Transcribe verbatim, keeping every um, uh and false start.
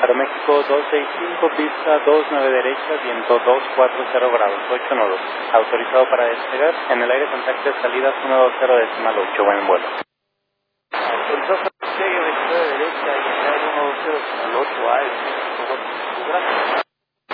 Aeroméxico doscientos sesenta y cinco, pista dos nueve derecha, viento dos cuatro cero grados, ocho nodos. Autorizado para despegar. En el aire contacto de salida ciento veinte decimal ocho. Buen vuelo. Autorizado para despegue, veintinueve derecha y en el aire ciento veinte decimal ocho. A, gracias.